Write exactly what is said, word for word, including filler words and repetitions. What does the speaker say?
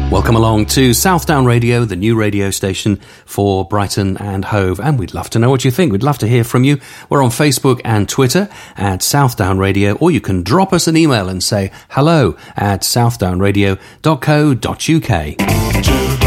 Welcome along to Southdown Radio, the new radio station for Brighton and Hove. And we'd love to know what you think. We'd love to hear from you. We're on Facebook and Twitter at Southdown Radio, or you can drop us an email and say hello at southdown radio dot co dot uk.